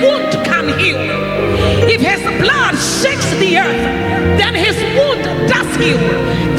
wound can heal. If his blood shakes the earth, then his wound does heal.